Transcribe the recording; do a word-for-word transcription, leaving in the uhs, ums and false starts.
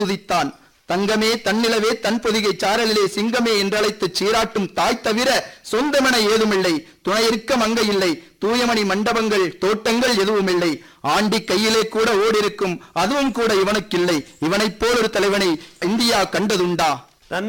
துதித்தான். தங்கமே தன்னிலவே தன் பொதிகை சாரலிலே சிங்கமே என்றழைத்து சீராட்டும் தாய் தவிர சொந்தமென ஏதுமில்லை. துணையிருக்க மங்கை இல்லை. தூயமணி மண்டபங்கள் தோட்டங்கள் எதுவுமில்லை. ஆண்டி கையிலே கூட ஓடிருக்கும் அதுவும் கூட இவனுக்கில்லை. இவனைப் போல் ஒரு தலைவனை இந்தியா கண்டதுண்டா?